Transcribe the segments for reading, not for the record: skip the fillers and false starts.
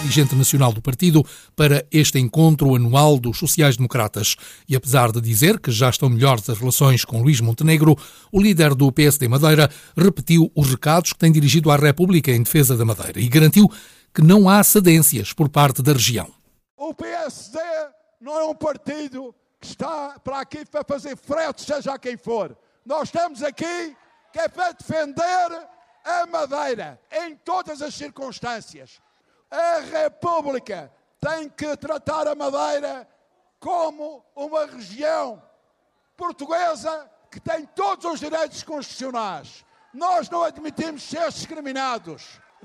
dirigente nacional do partido, para este encontro anual dos sociais-democratas. E apesar de dizer que já estão melhores as relações com Luís Montenegro, o líder do PSD Madeira repetiu os recados que tem dirigido à República em defesa da Madeira e garantiu que não há cedências por parte da região. O PSD não é um partido que está para aqui para fazer fretes, seja a quem for. Nós estamos aqui que é para defender a Madeira em todas as circunstâncias. A República tem que tratar a Madeira como uma região portuguesa que tem todos os direitos constitucionais. Nós não admitimos ser discriminados.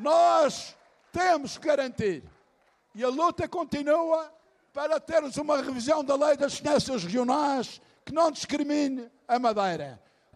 Nós temos que garantir. E a luta continua para termos uma revisão da lei das finanças regionais que não discrimine a Madeira.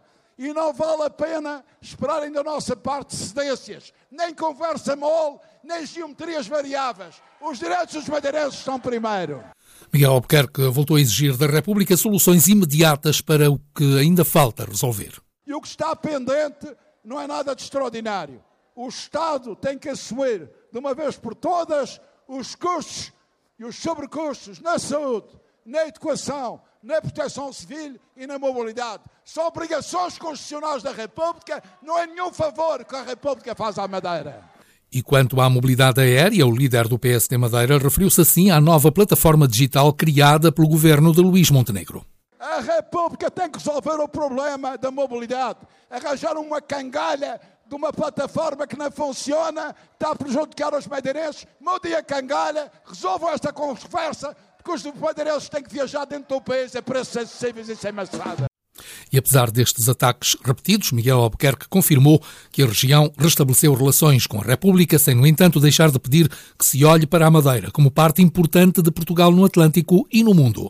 E não vale a pena esperarem da nossa parte cedências, nem conversa mole, nem geometrias variáveis. Os direitos dos madeirenses estão primeiro. Miguel Albuquerque voltou a exigir da República soluções imediatas para o que ainda falta resolver. E o que está pendente não é nada de extraordinário. O Estado tem que assumir, de uma vez por todas, os custos e os sobrecustos na saúde, na educação, na proteção civil e na mobilidade. São obrigações constitucionais da República, não é nenhum favor que a República faz à Madeira. E quanto à mobilidade aérea, o líder do PSD Madeira referiu-se assim à nova plataforma digital criada pelo governo de Luís Montenegro. A República tem que resolver o problema da mobilidade, arranjar uma cangalha de uma plataforma que não funciona, está a prejudicar os madeirenses, mudem a cangalha, resolvam esta conversa, porque os madeirenses têm que viajar dentro do país a preços acessíveis e sem maçada. E apesar destes ataques repetidos, Miguel Albuquerque confirmou que a região restabeleceu relações com a República, sem, no entanto, deixar de pedir que se olhe para a Madeira como parte importante de Portugal no Atlântico e no mundo.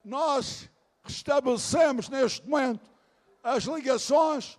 Nós restabelecemos neste momento as ligações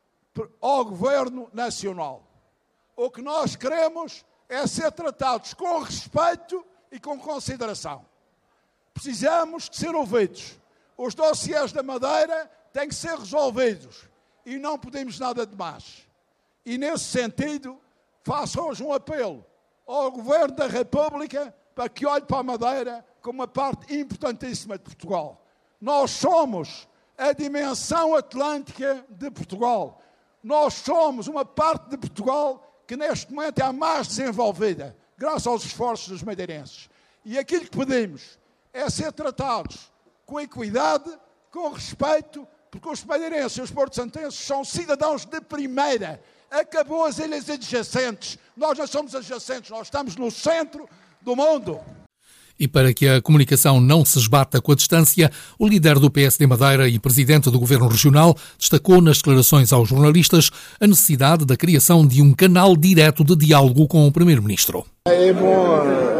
ao Governo Nacional. O que nós queremos é ser tratados com respeito e com consideração. Precisamos de ser ouvidos. Os dossiês da Madeira têm que ser resolvidos e não pedimos nada de mais. E nesse sentido, faço hoje um apelo ao Governo da República para que olhe para a Madeira como uma parte importantíssima de Portugal. Nós somos a dimensão atlântica de Portugal. Nós somos uma parte de Portugal que neste momento é a mais desenvolvida, graças aos esforços dos madeirenses. E aquilo que pedimos é ser tratados com equidade, com respeito, porque os madeirenses e os porto-santenses são cidadãos de primeira. Acabou as ilhas adjacentes. Nós não somos adjacentes, nós estamos no centro do mundo. E para que a comunicação não se esbata com a distância, o líder do PSD Madeira e presidente do Governo Regional destacou nas declarações aos jornalistas a necessidade da criação de um canal direto de diálogo com o Primeiro-Ministro. É bom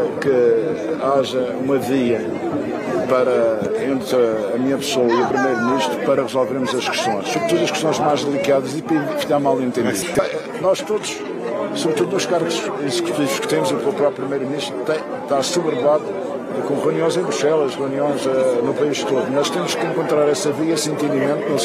que haja uma via entre a minha pessoa e o Primeiro-Ministro para resolvermos as questões, sobretudo as questões mais delicadas e para evitar mal-entendidos. Nós todos, sobretudo nos cargos executivos que temos, o próprio Primeiro-Ministro está soberbado com reuniões em Bruxelas, reuniões no país todo. Nós temos que encontrar essa via, esse entendimento.